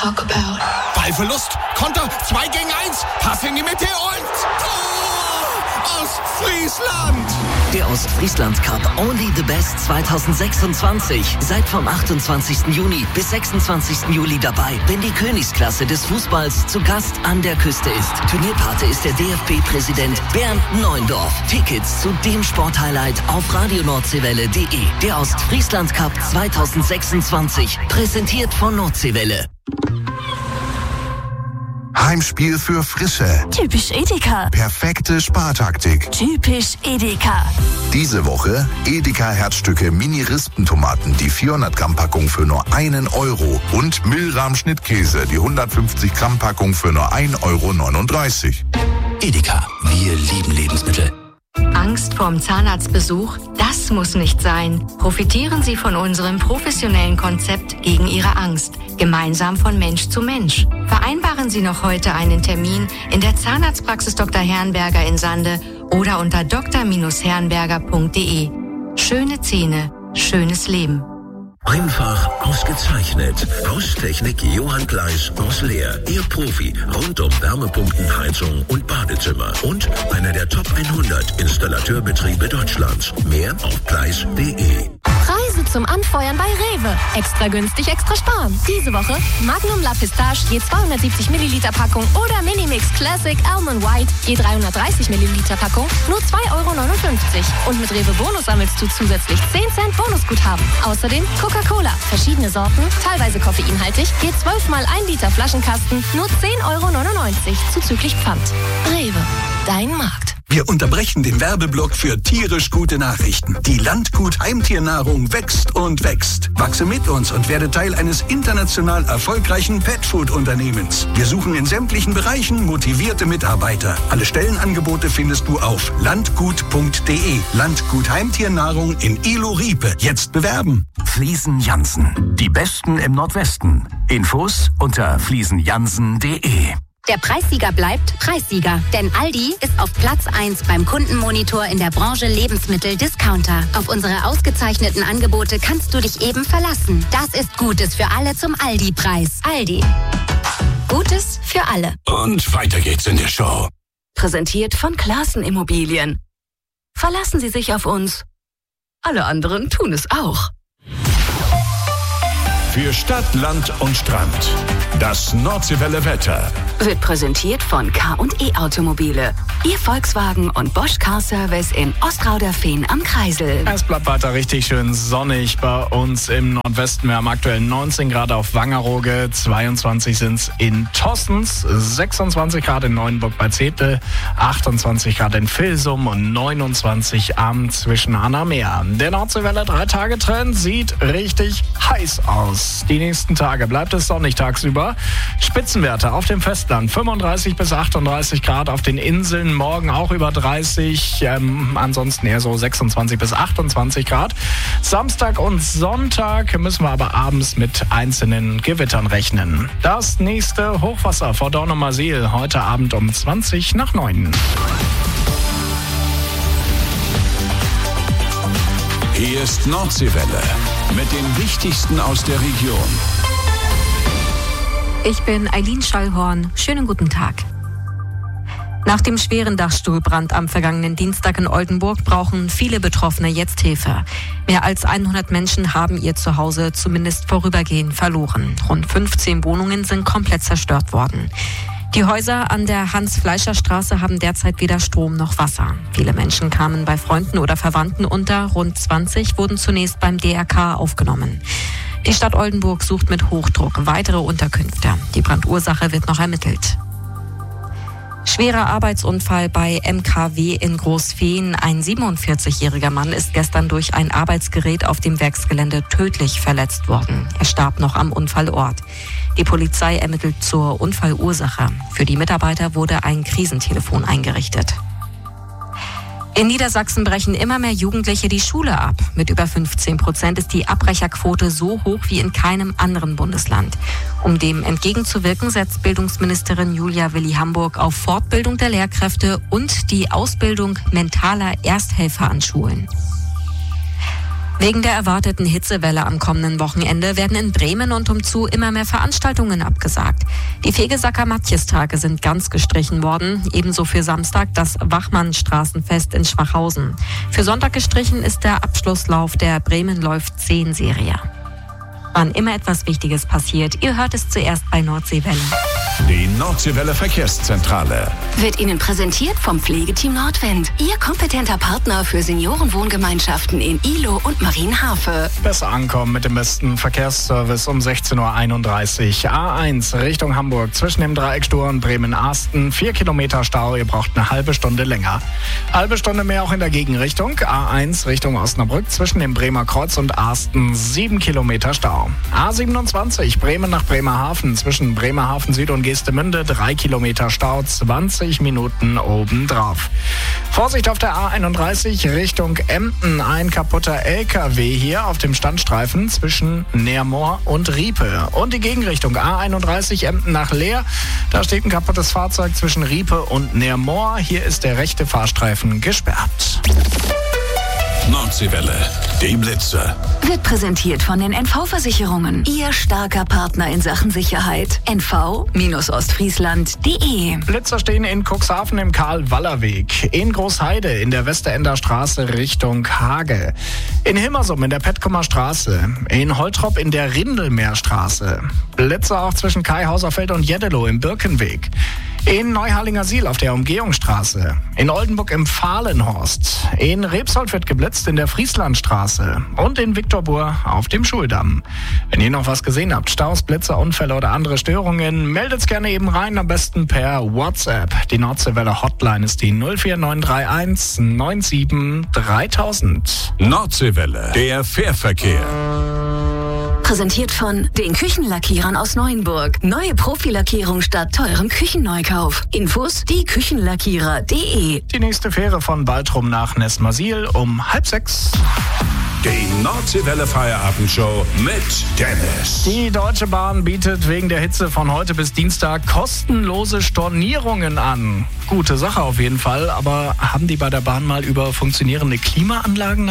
talk about. Ballverlust, Konter, 2 gegen 1, Pass in die Mitte und Tor! Ostfriesland! Der Ostfriesland Cup Only the Best 2026. Seid vom 28. Juni bis 26. Juli dabei, wenn die Königsklasse des Fußballs zu Gast an der Küste ist. Turnierpate ist der DFB-Präsident Bernd Neuendorf. Tickets zu dem Sporthighlight auf radionordsee-welle.de. Der Ostfriesland Cup 2026. Präsentiert von Nordseewelle. Heimspiel für Frische. Typisch Edeka. Perfekte Spartaktik. Typisch Edeka. Diese Woche Edeka Herzstücke Mini-Rispentomaten, die 400 Gramm Packung für nur €1 und Milram Schnittkäse, die 150 Gramm Packung für nur €1,39. Edeka, wir lieben Lebensmittel. Angst vorm Zahnarztbesuch? Das muss nicht sein. Profitieren Sie von unserem professionellen Konzept gegen Ihre Angst. Gemeinsam von Mensch zu Mensch. Vereinbaren Sie noch heute einen Termin in der Zahnarztpraxis Dr. Herrenberger in Sande oder unter dr-herrenberger.de. Schöne Zähne, schönes Leben. Einfach ausgezeichnet. Haustechnik Johann Gleis aus Leer. Ihr Profi rund um Wärmepumpen, Heizung und Badezimmer. Und einer der Top 100 Installateurbetriebe Deutschlands. Mehr auf gleis.de. Preise zum Anfeuern bei Rewe. Extra günstig, extra sparen. Diese Woche Magnum La Pistache je 270 Milliliter Packung oder Minimix Classic Almond White je 330 Milliliter Packung nur €2,59. Und mit Rewe Bonus sammelst du zusätzlich 10 Cent Bonusguthaben. Außerdem Coca-Cola, verschiedene Sorten, teilweise koffeinhaltig, je 12 mal 1 Liter Flaschenkasten nur €10,99 zuzüglich Pfand. Rewe, dein Markt. Wir unterbrechen den Werbeblock für tierisch gute Nachrichten. Die Landgut Heimtiernahrung wächst und wächst. Wachse mit uns und werde Teil eines international erfolgreichen Petfood-Unternehmens. Wir suchen in sämtlichen Bereichen motivierte Mitarbeiter. Alle Stellenangebote findest du auf landgut.de. Landgut Heimtiernahrung in Ilo-Riepe. Jetzt bewerben. Fliesen Jansen. Die Besten im Nordwesten. Infos unter fliesenjansen.de. Der Preissieger bleibt Preissieger, denn Aldi ist auf Platz 1 beim Kundenmonitor in der Branche Lebensmittel-Discounter. Auf unsere ausgezeichneten Angebote kannst du dich eben verlassen. Das ist Gutes für alle zum Aldi-Preis. Aldi. Gutes für alle. Und weiter geht's in der Show. Präsentiert von Classen Immobilien. Verlassen Sie sich auf uns. Alle anderen tun es auch. Für Stadt, Land und Strand. Das Nordseewelle Wetter. Wird präsentiert von K&E Automobile. Ihr Volkswagen und Bosch Car Service in Ostrauderfehn am Kreisel. Es bleibt weiter richtig schön sonnig bei uns im Nordwesten. Wir haben aktuell 19 Grad auf Wangerooge, 22 sind es in Tossens, 26 Grad in Neuenburg bei Zethel, 28 Grad in Vilsum und 29 am Zwischenhahner-Meer. Der Nordseewelle 3-Tage-Trend sieht richtig heiß aus. Die nächsten Tage bleibt es sonnig tagsüber. Spitzenwerte auf dem Festland 35 bis 38 Grad, auf den Inseln morgen auch über 30, ansonsten eher so 26 bis 28 Grad. Samstag und Sonntag müssen wir aber abends mit einzelnen Gewittern rechnen. Das nächste Hochwasser vor Dornumersiel heute Abend um 8:20. Hier ist Nordseewelle mit dem Wichtigsten aus der Region. Ich bin Eileen Schallhorn. Schönen guten Tag. Nach dem schweren Dachstuhlbrand am vergangenen Dienstag in Oldenburg brauchen viele Betroffene jetzt Hilfe. Mehr als 100 Menschen haben ihr Zuhause zumindest vorübergehend verloren. Rund 15 Wohnungen sind komplett zerstört worden. Die Häuser an der Hans-Fleischer-Straße haben derzeit weder Strom noch Wasser. Viele Menschen kamen bei Freunden oder Verwandten unter. Rund 20 wurden zunächst beim DRK aufgenommen. Die Stadt Oldenburg sucht mit Hochdruck weitere Unterkünfte. Die Brandursache wird noch ermittelt. Schwerer Arbeitsunfall bei MKW in Großfehn. Ein 47-jähriger Mann ist gestern durch ein Arbeitsgerät auf dem Werksgelände tödlich verletzt worden. Er starb noch am Unfallort. Die Polizei ermittelt zur Unfallursache. Für die Mitarbeiter wurde ein Krisentelefon eingerichtet. In Niedersachsen brechen immer mehr Jugendliche die Schule ab. Mit über 15% ist die Abbrecherquote so hoch wie in keinem anderen Bundesland. Um dem entgegenzuwirken, setzt Bildungsministerin Julia Willi-Hamburg auf Fortbildung der Lehrkräfte und die Ausbildung mentaler Ersthelfer an Schulen. Wegen der erwarteten Hitzewelle am kommenden Wochenende werden in Bremen und umzu immer mehr Veranstaltungen abgesagt. Die Fegesacker Matjestage sind ganz gestrichen worden, ebenso für Samstag das Wachmann-Straßenfest in Schwachhausen. Für Sonntag gestrichen ist der Abschlusslauf der Bremen läuft 10-Serie. Wann immer etwas Wichtiges passiert, ihr hört es zuerst bei Nordseewelle. Die Nordseewelle Verkehrszentrale Wird Ihnen präsentiert vom Pflegeteam Nordwind. Ihr kompetenter Partner für Seniorenwohngemeinschaften in Ihlow und Marienhafe. Besser ankommen mit dem besten Verkehrsservice um 16.31 Uhr. A1 Richtung Hamburg zwischen dem Dreieckstor und Bremen-Arsten. 4 Kilometer Stau, ihr braucht eine halbe Stunde länger. Halbe Stunde mehr auch in der Gegenrichtung. A1 Richtung Osnabrück zwischen dem Bremer Kreuz und Arsten. 7 Kilometer Stau. A27 Bremen nach Bremerhaven zwischen Bremerhaven Süd und Geestemünde 3 Kilometer Stau, 20 Minuten obendrauf. Vorsicht auf der A31 Richtung Emden, ein kaputter LKW hier auf dem Standstreifen zwischen Neermoor und Riepe. Und die Gegenrichtung A31 Emden nach Leer, da steht ein kaputtes Fahrzeug zwischen Riepe und Neermoor. Hier ist der rechte Fahrstreifen gesperrt. Nordseewelle, die Blitzer. Wird präsentiert von den NV-Versicherungen. Ihr starker Partner in Sachen Sicherheit. NV-Ostfriesland.de. Blitzer stehen in Cuxhaven im Karl-Waller-Weg, in Großheide in der Westerender Straße Richtung Hage, in Hilmersum in der Petkumer Straße, in Holtrop in der Rindelmeerstraße. Blitzer auch zwischen Kai-Hauserfeld und Jeddelow im Birkenweg. In Neuharlingersiel auf der Umgehungsstraße, in Oldenburg im Fahlenhorst, in Rebsold wird geblitzt in der Frieslandstraße und in Viktorbur auf dem Schuldamm. Wenn ihr noch was gesehen habt, Staus, Blitzer, Unfälle oder andere Störungen, meldet's gerne eben rein, am besten per WhatsApp. Die Nordseewelle Hotline ist die 04931 97 3000. Nordseewelle, der Fährverkehr. Präsentiert von den Küchenlackierern aus Neuenburg. Neue Profilackierung statt teurem Küchenneukauf. Infos dieküchenlackierer.de. Die nächste Fähre von Baltrum nach Nesmasil um 5:30. Die Nordseewelle Feierabendshow mit Dennis. Die Deutsche Bahn bietet wegen der Hitze von heute bis Dienstag kostenlose Stornierungen an. Gute Sache auf jeden Fall, aber haben die bei der Bahn mal über funktionierende Klimaanlagen